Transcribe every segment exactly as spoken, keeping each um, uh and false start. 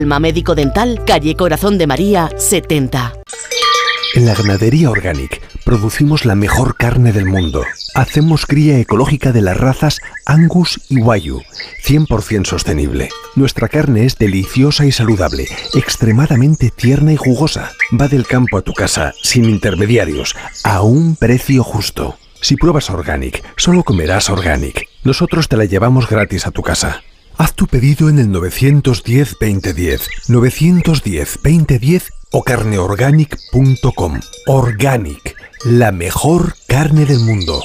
Alma Médico Dental, calle Corazón de María, setenta. En la Ganadería Organic producimos la mejor carne del mundo. Hacemos cría ecológica de las razas Angus y Wagyu, cien por ciento sostenible. Nuestra carne es deliciosa y saludable, extremadamente tierna y jugosa. Va del campo a tu casa, sin intermediarios, a un precio justo. Si pruebas Organic, solo comerás Organic. Nosotros te la llevamos gratis a tu casa. Haz tu pedido en el nueve uno cero, veinte diez, nueve uno cero, veinte diez o carne organic punto com. Organic, la mejor carne del mundo.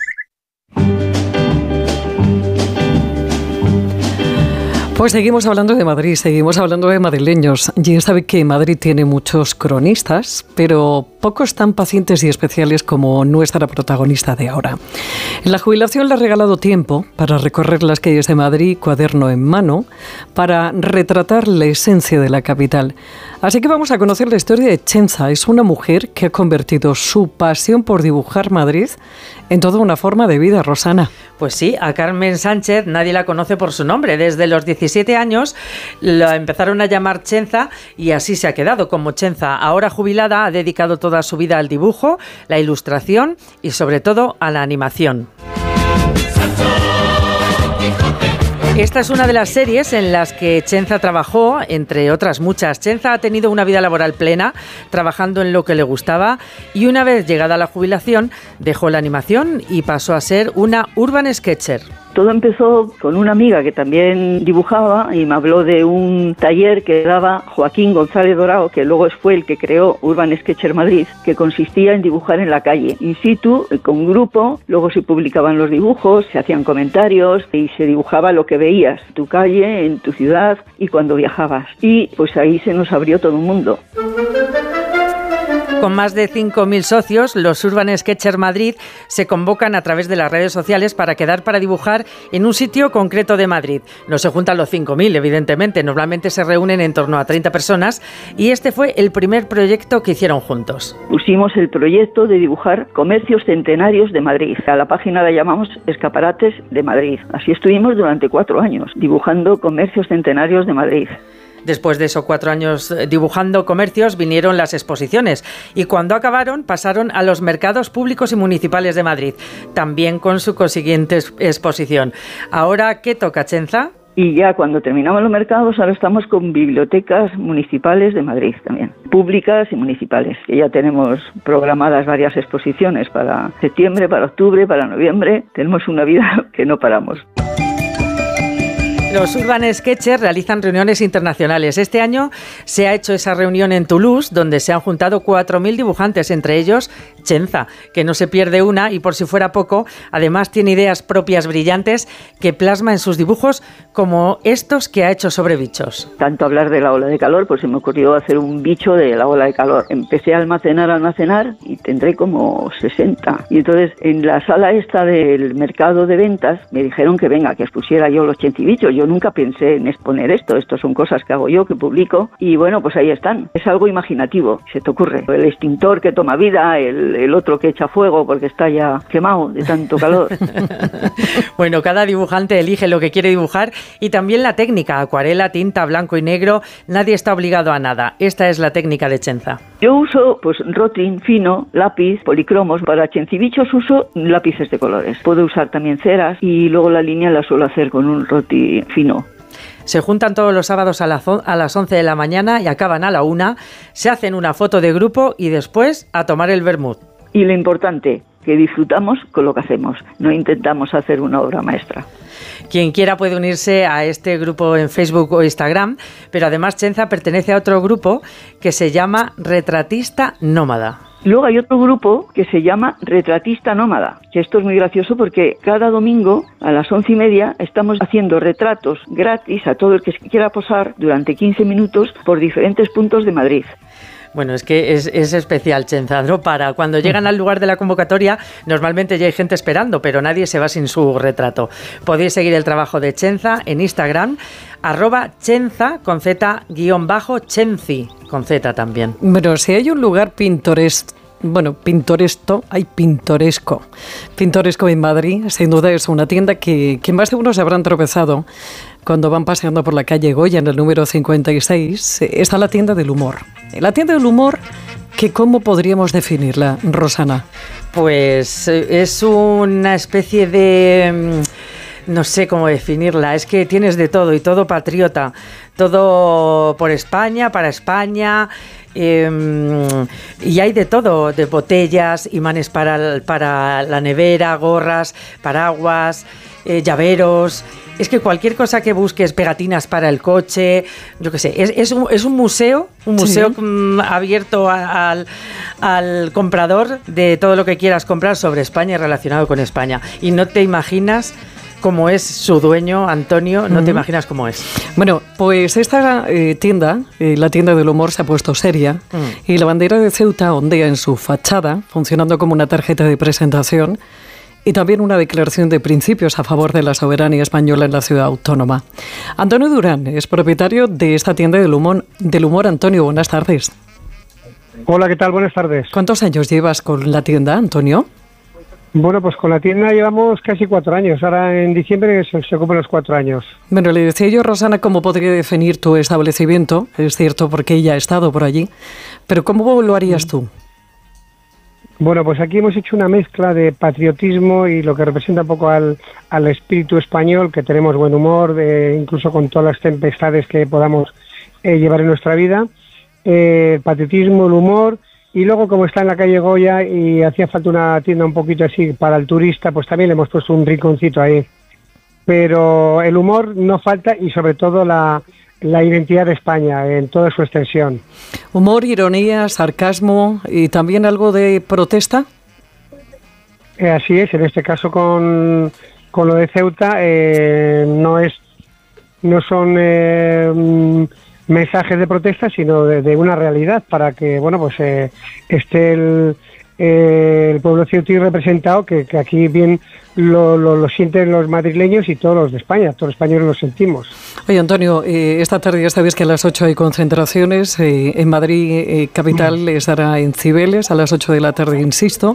Pues seguimos hablando de Madrid, seguimos hablando de madrileños. Ya sabe que Madrid tiene muchos cronistas, pero pocos tan pacientes y especiales como nuestra protagonista de ahora. En la jubilación le ha regalado tiempo para recorrer las calles de Madrid, cuaderno en mano, para retratar la esencia de la capital. Así que vamos a conocer la historia de Chenza. Es una mujer que ha convertido su pasión por dibujar Madrid en toda una forma de vida, Rosana. Pues sí, a Carmen Sánchez nadie la conoce por su nombre. Desde los diecisiete años la empezaron a llamar Chenza y así se ha quedado como Chenza. Ahora jubilada, ha dedicado toda su vida al dibujo, la ilustración y sobre todo a la animación. Esta es una de las series en las que Chenza trabajó, entre otras muchas. Chenza ha tenido una vida laboral plena, trabajando en lo que le gustaba, y una vez llegada a la jubilación, dejó la animación y pasó a ser una urban sketcher. Todo empezó con una amiga que también dibujaba y me habló de un taller que daba Joaquín González Dorao, que luego fue el que creó Urban Sketcher Madrid, que consistía en dibujar en la calle, in situ, con grupo. Luego se publicaban los dibujos, se hacían comentarios y se dibujaba lo que veías, en tu calle, en tu ciudad y cuando viajabas. Y pues ahí se nos abrió todo un mundo. Con más de cinco mil socios, los Urban Sketcher Madrid se convocan a través de las redes sociales para quedar para dibujar en un sitio concreto de Madrid. No se juntan los cinco mil, evidentemente, normalmente se reúnen en torno a treinta personas y este fue el primer proyecto que hicieron juntos. Pusimos el proyecto de dibujar comercios centenarios de Madrid. A la página la llamamos Escaparates de Madrid. Así estuvimos durante cuatro años, dibujando comercios centenarios de Madrid. Después de esos cuatro años dibujando comercios, vinieron las exposiciones y cuando acabaron pasaron a los mercados públicos y municipales de Madrid, también con su consiguiente exposición. Ahora, ¿qué toca, Chenza? Y ya cuando terminamos los mercados, ahora estamos con bibliotecas municipales de Madrid también, públicas y municipales, que ya tenemos programadas varias exposiciones para septiembre, para octubre, para noviembre. Tenemos una vida que no paramos. Los Urban Sketchers realizan reuniones internacionales. Este año se ha hecho esa reunión en Toulouse, donde se han juntado cuatro mil dibujantes, entre ellos Chenza, que no se pierde una y por si fuera poco, además tiene ideas propias brillantes que plasma en sus dibujos, como estos que ha hecho sobre bichos. Tanto hablar de la ola de calor, pues se me ocurrió hacer un bicho de la ola de calor. Empecé a almacenar, a almacenar y tendré como sesenta. Y entonces en la sala esta del mercado de ventas me dijeron que venga, que expusiera yo los chenzibichos. Yo nunca pensé en exponer esto, esto son cosas que hago yo, que publico, y bueno, pues ahí están. Es algo imaginativo, se te ocurre. El extintor que toma vida, el, el otro que echa fuego porque está ya quemado de tanto calor. Bueno, cada dibujante elige lo que quiere dibujar y también la técnica, acuarela, tinta, blanco y negro, nadie está obligado a nada. Esta es la técnica de Chenza. Yo uso pues rotin fino, lápiz, policromos. Para chenzibichos uso lápices de colores. Puedo usar también ceras y luego la línea la suelo hacer con un rotin fino. Se juntan todos los sábados a, la, a las once de la mañana y acaban a la una, se hacen una foto de grupo y después a tomar el vermut. Y lo importante, que disfrutamos con lo que hacemos, no intentamos hacer una obra maestra. Quien quiera puede unirse a este grupo en Facebook o Instagram, pero además Chenza pertenece a otro grupo que se llama Retratista Nómada. Luego hay otro grupo que se llama Retratista Nómada, que esto es muy gracioso porque cada domingo a las once y media estamos haciendo retratos gratis a todo el que quiera posar durante quince minutos por diferentes puntos de Madrid. Bueno, es que es, es especial, Chenza, ¿no? Para cuando llegan al lugar de la convocatoria, normalmente ya hay gente esperando, pero nadie se va sin su retrato. Podéis seguir el trabajo de Chenza en Instagram, arroba Chenza, con Z, guión bajo, Chenzi, con Z también. Pero si hay un lugar pintoresco, bueno, pintoresco, hay pintoresco, pintoresco en Madrid, sin duda es una tienda que, que más de uno se habrán tropezado cuando van paseando por la calle Goya, en el número cincuenta y seis, está la tienda del humor. La tienda del humor, que ¿cómo podríamos definirla, Rosana? Pues es una especie de... no sé cómo definirla, es que tienes de todo y todo patriota, todo por España, para España, eh, y hay de todo, de botellas, imanes para, para la nevera, gorras, paraguas, eh, llaveros. Es que cualquier cosa que busques, pegatinas para el coche, yo qué sé, es, es, un, es un museo, un museo sí. mm, abierto a, al, al comprador de todo lo que quieras comprar sobre España y relacionado con España. Y no te imaginas cómo es su dueño, Antonio, no uh-huh. te imaginas cómo es. Bueno, pues esta eh, tienda, eh, la tienda del humor, se ha puesto seria uh-huh. y la bandera de Ceuta ondea en su fachada, funcionando como una tarjeta de presentación y también una declaración de principios a favor de la soberanía española en la ciudad autónoma. Antonio Durán es propietario de esta tienda del humor. Del humor. Antonio, buenas tardes. Hola, ¿qué tal? Buenas tardes. ¿Cuántos años llevas con la tienda, Antonio? Bueno, pues con la tienda llevamos casi cuatro años. Ahora en diciembre se, se cumplen los cuatro años. Bueno, le decía yo, Rosana, cómo podría definir tu establecimiento. Es cierto, porque ella ha estado por allí. Pero ¿cómo lo harías tú? Bueno, pues aquí hemos hecho una mezcla de patriotismo y lo que representa un poco al, al espíritu español, que tenemos buen humor, de, incluso con todas las tempestades que podamos eh, llevar en nuestra vida. Eh, el patriotismo, el humor, y luego como está en la calle Goya y hacía falta una tienda un poquito así para el turista, pues también le hemos puesto un rinconcito ahí. Pero el humor no falta y sobre todo la... la identidad de España en toda su extensión. Humor, ironía, sarcasmo y también algo de protesta. Eh, así es, en este caso con, con lo de Ceuta eh, no es no son eh, mensajes de protesta, sino de, de una realidad para que bueno pues eh, esté el, eh, el pueblo ceutí representado, que, que aquí bien Lo, lo, lo sienten los madrileños y todos los de España, todos los españoles lo sentimos. Oye, Antonio, eh, esta tarde ya sabéis que a las ocho hay concentraciones, eh, en Madrid eh, capital mm. estará en Cibeles a las ocho de la tarde, insisto,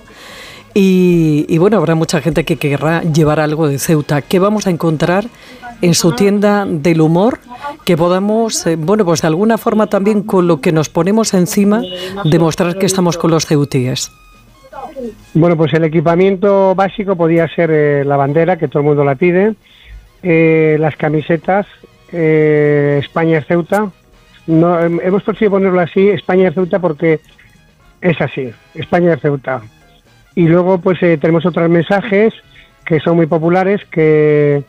y, y bueno, habrá mucha gente que querrá llevar algo de Ceuta. ¿Qué vamos a encontrar en su tienda del humor? Que podamos, eh, bueno, pues de alguna forma también con lo que nos ponemos encima, demostrar que estamos con los ceutíes. Bueno, pues el equipamiento básico podía ser eh, la bandera, que todo el mundo la pide, eh, las camisetas, eh, España es Ceuta. No, hemos preferido ponerlo así, España es Ceuta, porque es así, España es Ceuta. Y luego pues eh, tenemos otros mensajes que son muy populares, que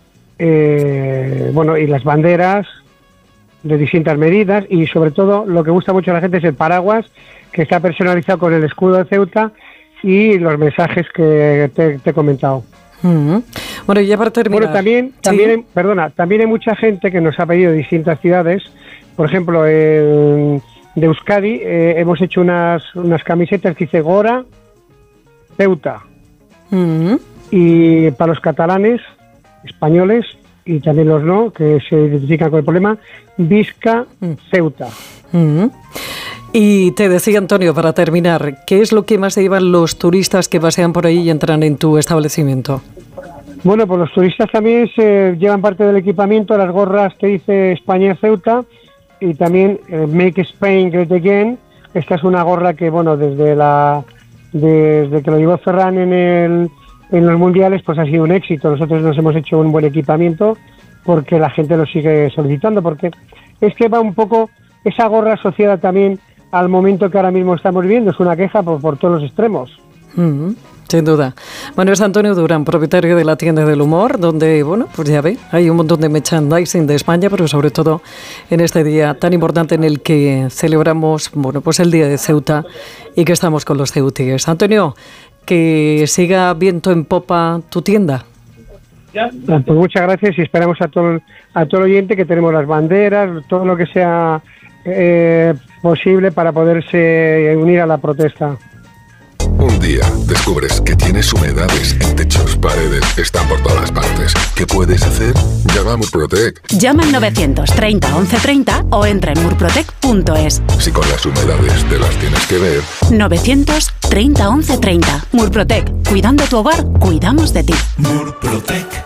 eh, bueno, y las banderas de distintas medidas, y sobre todo lo que gusta mucho a la gente es el paraguas, que está personalizado con el escudo de Ceuta y los mensajes que te, te he comentado. Uh-huh. Bueno, y ya para terminar... Bueno, también, también, ¿sí? perdona, también hay mucha gente que nos ha pedido de distintas ciudades. Por ejemplo, en, de Euskadi eh, hemos hecho unas, unas camisetas que dice Gora, Ceuta. Uh-huh. Y para los catalanes, españoles, y también los no, que se identifican con el problema, Visca, Ceuta. Uh-huh. Y te decía, Antonio, para terminar, ¿qué es lo que más se llevan los turistas que pasean por ahí y entran en tu establecimiento? Bueno, pues los turistas también se llevan parte del equipamiento, las gorras que dice España Ceuta, y también eh, Make Spain Great Again. Esta es una gorra que, bueno, desde la desde que lo llevó Ferran en el en los mundiales, pues ha sido un éxito. Nosotros nos hemos hecho un buen equipamiento porque la gente lo sigue solicitando, porque es que va un poco esa gorra asociada también al momento que ahora mismo estamos viviendo. Es una queja por, por todos los extremos. Mm, sin duda. Bueno, es Antonio Durán, propietario de la tienda del humor, donde, bueno, pues ya ve, hay un montón de merchandising de España, pero sobre todo en este día tan importante en el que celebramos, bueno, pues el Día de Ceuta y que estamos con los ceutíes. Antonio, que siga viento en popa tu tienda. Pues muchas gracias y esperamos a todo, a todo el oyente que tenemos las banderas, todo lo que sea eh, posible para poderse unir a la protesta. Un día descubres que tienes humedades en techos, paredes, están por todas partes. ¿Qué puedes hacer? Llama a Murprotec. Llama al novecientos treinta once treinta o entra en murprotec punto es. Si con las humedades te las tienes que ver. novecientos treinta once treinta. Murprotec. Cuidando tu hogar, cuidamos de ti. Murprotec.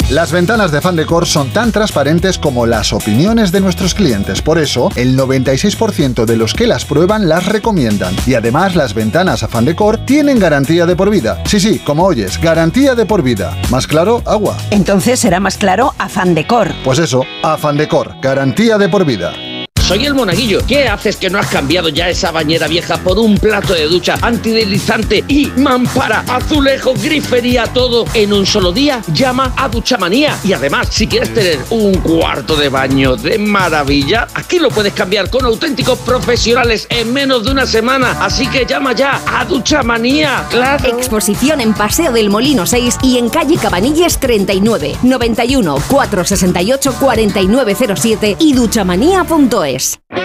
Las ventanas de Afán Decor son tan transparentes como las opiniones de nuestros clientes. Por eso, el noventa y seis por ciento de los que las prueban las recomiendan. Y además, las ventanas Afán Decor tienen garantía de por vida. Sí, sí, como oyes, garantía de por vida. ¿Más claro? Agua. Entonces será más claro Afán Decor. Pues eso, Afán Decor, garantía de por vida. Soy el Monaguillo. ¿Qué haces que no has cambiado ya esa bañera vieja por un plato de ducha antideslizante y mampara, azulejos, grifería, todo en un solo día? Llama a Duchamanía. Y además, si quieres tener un cuarto de baño de maravilla, aquí lo puedes cambiar con auténticos profesionales en menos de una semana. Así que llama ya a Duchamanía. ¡Claro! Exposición en Paseo del Molino seis y en calle Cabanilles treinta y nueve, noventa y uno, cuatrocientos sesenta y ocho, cuarenta y nueve cero siete y duchamanía punto es.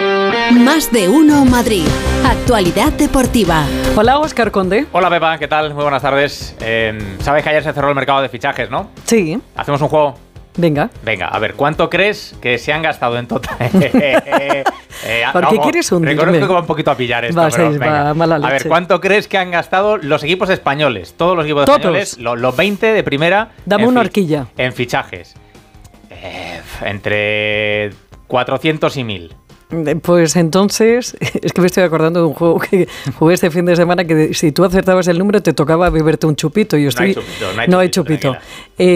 Más de uno Madrid. Actualidad deportiva. Hola, Óscar Conde. Hola, Pepa, ¿qué tal? Muy buenas tardes. Eh, Sabes que ayer se cerró el mercado de fichajes, ¿no? Sí. ¿Hacemos un juego? Venga. Venga, a ver, ¿cuánto crees que se han gastado en total? eh, ¿Por qué quieres hundirme? Reconozco que va un poquito a pillar esto, va, pero seis, venga. Va, mala leche. A ver, ¿cuánto crees que han gastado los equipos españoles? Todos los equipos ¿Todos? españoles, los, los veinte de primera. Dame una horquilla. En fichajes. Eh, entre cuatrocientos y mil. Pues entonces, es que me estoy acordando de un juego que jugué este fin de semana que si tú acertabas el número te tocaba beberte un chupito. Y estoy, no hay chupito. No hay no hay chupito. chupito.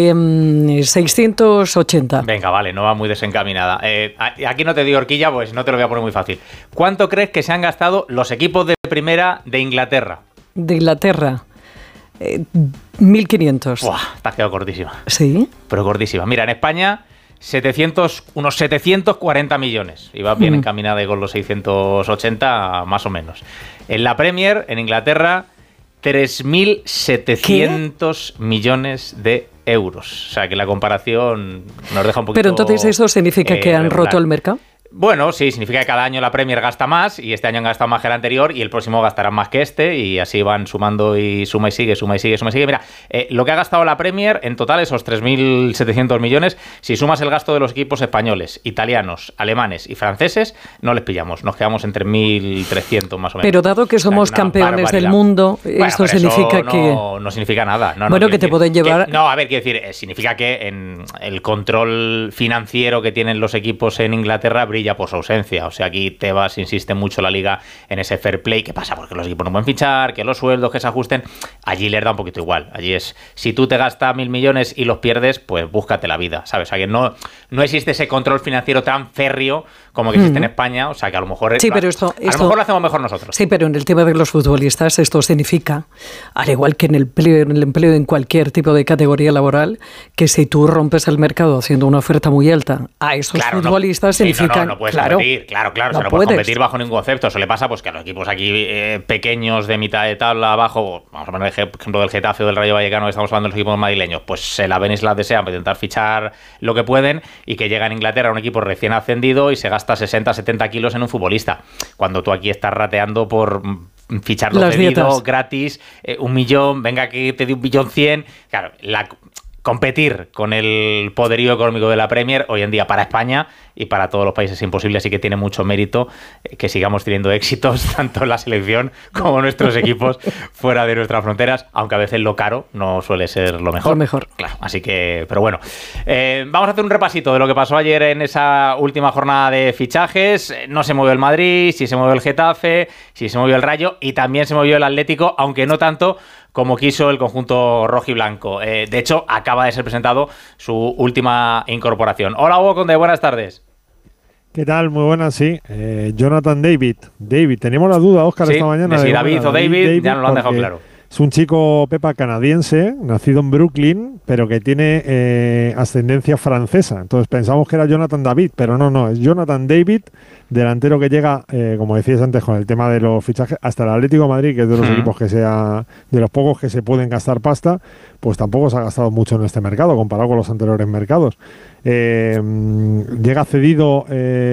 Eh, seiscientos ochenta. Venga, vale, no va muy desencaminada. Eh, aquí no te digo horquilla, pues no te lo voy a poner muy fácil. ¿Cuánto crees que se han gastado los equipos de primera de Inglaterra? De Inglaterra. Eh, mil quinientos. Buah, te has quedado cortísima. ¿Sí? Pero cortísima. Mira, en España... setecientos, unos setecientos cuarenta millones. Iba bien mm. encaminada y con los seiscientos ochenta más o menos. En la Premier, en Inglaterra, tres mil setecientos millones de euros. O sea que la comparación nos deja un poquito... Pero entonces eso significa eh, que han regular. roto el mercado. Bueno, sí, significa que cada año la Premier gasta más y este año han gastado más que el anterior y el próximo gastarán más que este y así van sumando y suma y sigue, suma y sigue, suma y sigue. Mira, eh, lo que ha gastado la Premier en total, esos tres mil setecientos millones, si sumas el gasto de los equipos españoles, italianos, alemanes y franceses, no les pillamos, nos quedamos en tres mil trescientos más o menos. Pero dado que somos o sea, campeones barbaridad. del mundo, bueno, esto significa eso que... No, no significa nada. No, bueno, no, que te decir, pueden llevar... Que, no, a ver, quiero decir, eh, significa que en el control financiero que tienen los equipos en Inglaterra brilla por su ausencia. O sea, aquí Tebas insiste mucho la liga en ese fair play. ¿Qué pasa? Porque los equipos no pueden fichar, que los sueldos que se ajusten. Allí les da un poquito igual. Allí es, si tú te gastas mil millones y los pierdes, pues búscate la vida, ¿sabes? O sea, que no, no existe ese control financiero tan férreo como que existe mm. en España. O sea, que a lo mejor, sí, lo, pero esto, a esto, lo mejor lo hacemos mejor nosotros. Sí, pero en el tema de los futbolistas esto significa, al igual que en el empleo, en el empleo en cualquier tipo de categoría laboral, que si tú rompes el mercado haciendo una oferta muy alta a esos claro, futbolistas, no, significa... Sí, no, no, no puedes claro, competir, claro, claro. No, o sea, no puedes competir bajo ningún concepto. Eso le pasa pues que a los equipos aquí eh, pequeños de mitad de tabla abajo, vamos a poner el ejemplo del Getafe o del Rayo Vallecano, que estamos hablando de los equipos madrileños, pues se la ven y se la desean para intentar fichar lo que pueden y que llega en Inglaterra un equipo recién ascendido y se gasta sesenta, setenta kilos en un futbolista. Cuando tú aquí estás rateando por ficharlo cedido, gratis, eh, un millón, venga que te dé un millón cien. Claro, la... competir con el poderío económico de la Premier hoy en día para España y para todos los países es imposible, así que tiene mucho mérito que sigamos teniendo éxitos tanto en la selección como nuestros equipos fuera de nuestras fronteras, aunque a veces lo caro no suele ser lo mejor. Lo mejor. Claro, así que, pero bueno, eh, vamos a hacer un repasito de lo que pasó ayer en esa última jornada de fichajes. No se movió el Madrid, sí se movió el Getafe, sí se movió el Rayo y también se movió el Atlético, aunque no tanto como quiso el conjunto rojiblanco. Eh, de hecho, acaba de ser presentado su última incorporación. Hola, Hugo Conde, buenas tardes. ¿Qué tal? Muy buenas, sí. Eh, Jonathan David. David, teníamos la duda, Óscar, sí, esta mañana. De si de, David bueno, o David, David, ya nos lo han dejado claro. Es un chico, Pepa, canadiense, nacido en Brooklyn, pero que tiene eh, ascendencia francesa. Entonces pensamos que era Jonathan David, pero no, no, es Jonathan David, delantero que llega, eh, como decías antes, con el tema de los fichajes, hasta el Atlético de Madrid, que es de los uh-huh. equipos que sea, de los pocos que se pueden gastar pasta, pues tampoco se ha gastado mucho en este mercado, comparado con los anteriores mercados. Eh, llega cedido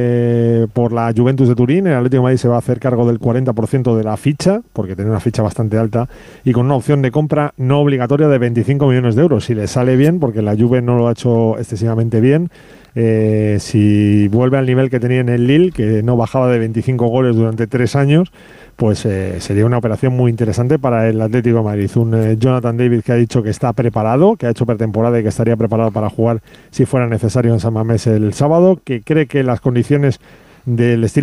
eh, por la Juventus de Turín. El Atlético de Madrid se va a hacer cargo del cuarenta por ciento de la ficha, porque tiene una ficha bastante alta, y con una opción de compra no obligatoria de veinticinco millones de euros. Si le sale bien, porque la Juve no lo ha hecho excesivamente bien, eh, si vuelve al nivel que tenía en el Lille, que no bajaba de veinticinco goles durante tres años, pues eh, sería una operación muy interesante para el Atlético de Madrid. Un eh, Jonathan David que ha dicho que está preparado, que ha hecho pretemporada y que estaría preparado para jugar si fuera necesario en San Mamés el sábado, que cree que las condiciones del estilo